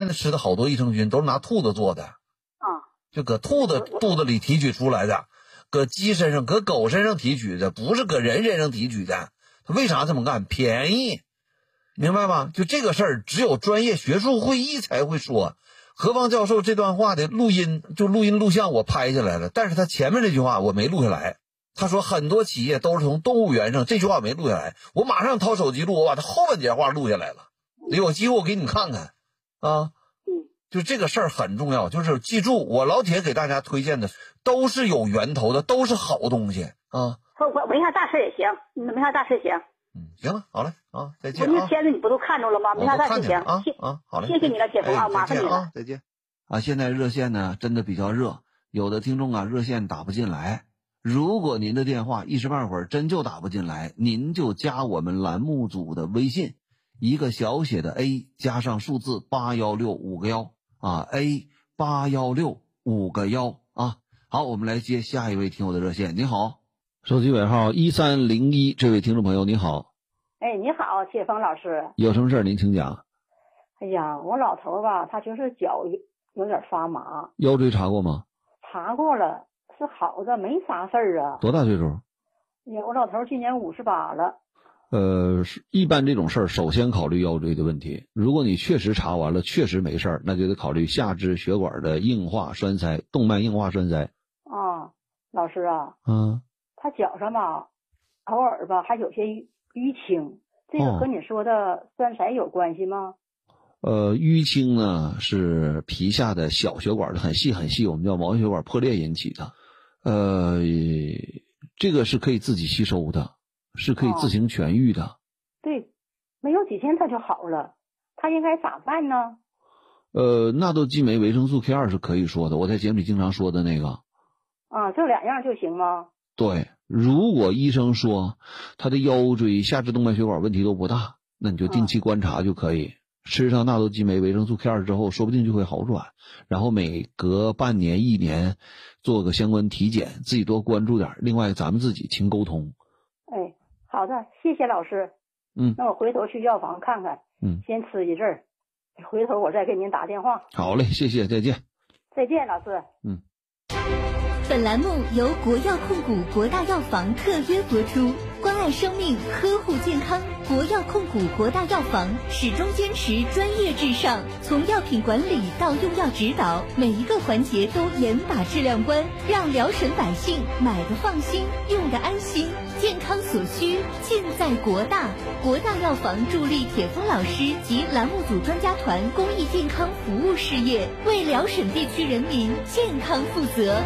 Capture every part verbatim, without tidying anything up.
的吃的好多益生菌都是拿兔子做的啊， 就搁兔子肚子里提取出来的，搁鸡身上搁狗身上提取的，不是搁人身上提取的。他为啥这么干？便宜，明白吗？就这个事儿只有专业学术会议才会说。何方教授这段话的录音，就录音录像我拍下来了，但是他前面这句话我没录下来。他说很多企业都是从动物园上，这句话没录下来，我马上掏手机录，我把他后半截话录下来了。有机会我给你看看啊。就这个事儿很重要，就是记住我老铁给大家推荐的都是有源头的，都是好东西啊。 我我没啥大事也行，没啥大事行。 嗯，行了，好嘞啊，再见啊。 那片子你不都看着了吗？没啥大事行啊啊，好嘞， 谢谢你了，铁峰啊，麻烦你了啊，再见啊。现在热线呢真的比较热，有的听众啊热线打不进来。如果您的电话一时半会儿真就打不进来，您就加我们栏目组的微信，一个小写的 A 加上数字八幺六五个幺啊 ，A 八幺六五个幺啊。好，我们来接下一位听友的热线。你好，手机尾号一三零一，这位听众朋友你好。 哎，你好，铁峰老师。 有什么事儿您请讲。 哎呀，我老头吧，他就是脚有点发麻。 腰椎查过吗？ 查过了，是好的，没啥事儿啊。 多大岁数？ 哎呀，我老头今年五十八了。 呃，一般这种事儿，首先考虑腰椎的问题。如果你确实查完了，确实没事儿，那就得考虑下肢血管的硬化栓塞，动脉硬化栓塞。 啊，老师啊， 嗯， 他脚上吧，偶尔吧还有些淤青，这个和你说的栓塞有关系吗？ 呃，淤青呢是皮下的小血管的很细很细，我们叫毛细血管破裂引起的。呃，这个是可以自己吸收的。是可以自行痊愈的。 哦，对，没有几天他就好了，他应该咋办呢？ 呃，纳豆激酶维生素 K 二 是可以说的，我在节目里经常说的那个。 啊，这两样就行吗？ 对，如果医生说他的腰椎、下肢动脉血管问题都不大，那你就定期观察就可以。嗯，吃上纳豆激酶维生素 K 二 之后，说不定就会好转。然后每隔半年、一年做个相关体检，自己多关注点。另外，咱们自己勤沟通。 哎，好的，谢谢老师。 嗯， 那我回头去药房看看。 嗯， 先吃一阵儿，回头我再给您打电话。 好嘞，谢谢，再见。 再见，老师。 嗯。 本栏目由国药控股国大药房特约播出，关爱生命，呵护健康。国药控股国大药房始终坚持专业至上，从药品管理到用药指导，每一个环节都严把质量关，让辽沈百姓买的放心，用的安心。健康所需尽在国大。国大药房助力铁峰老师及栏目组专家团公益健康服务事业，为辽沈地区人民健康负责。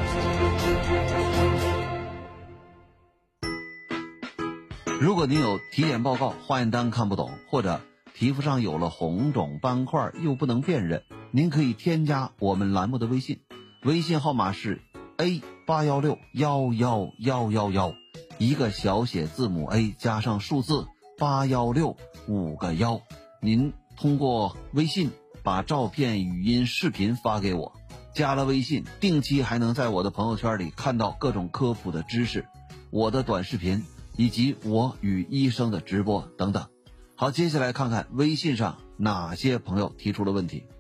如果您有体检报告、化验单看不懂，或者皮肤上有了红肿斑块又不能辨认，您可以添加我们栏目的微信，微信号码是 A 八幺六幺幺幺幺幺，一个小写字母 A 加上数字八幺六五个幺。您通过微信把照片、语音、视频发给我，加了微信，定期还能在我的朋友圈里看到各种科普的知识，我的短视频以及我与医生的直播等等。好，接下来看看微信上哪些朋友提出了问题。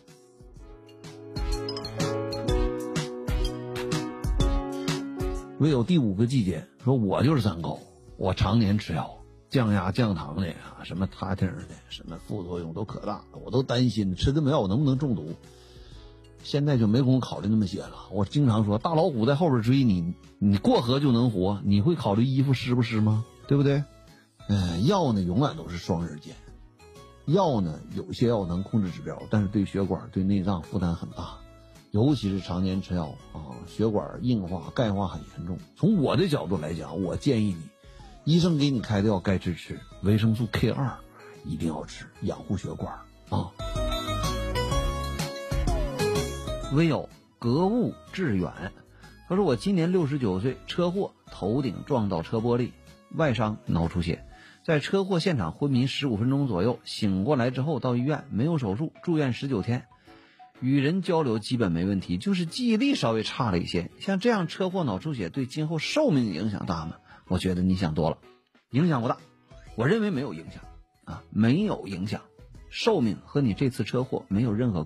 唯有第五个季节说，我就是三高，我常年吃药，降压降糖的啊，什么他汀的，什么副作用都可大了，我都担心吃这么药我能不能中毒。现在就没工夫考虑那么些了。我经常说，大老虎在后边追你，你过河就能活，你会考虑衣服湿不湿吗？对不对？嗯，药呢永远都是双刃剑。药呢有些药能控制指标，但是对血管对内脏负担很大，尤其是常年吃药啊，血管硬化钙化很严重。从我的角度来讲，我建议你，医生给你开的药该吃吃，维生素 K 二 一定要吃，养护血管啊。唯有格物致远，他说我今年六十九岁，车祸头顶撞到车玻璃，外伤脑出血，在车祸现场昏迷十五分钟左右，醒过来之后到医院没有手术，住院十九天，与人交流基本没问题，就是记忆力稍微差了一些。像这样车祸脑出血对今后寿命影响大吗？我觉得你想多了，影响不大，我认为没有影响啊，没有影响，寿命和你这次车祸没有任何